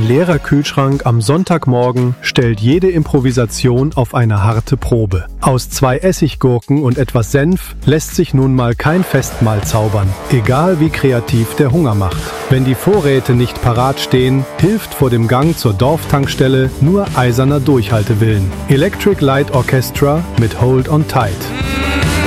leerer Kühlschrank am Sonntagmorgen stellt jede Improvisation auf eine harte Probe. Aus 2 Essiggurken und etwas Senf lässt sich nun mal kein Festmahl zaubern, egal wie kreativ der Hunger macht. Wenn die Vorräte nicht parat stehen, hilft vor dem Gang zur Dorftankstelle nur eiserner Durchhaltewillen. Electric Light Orchestra mit Hold on Tight.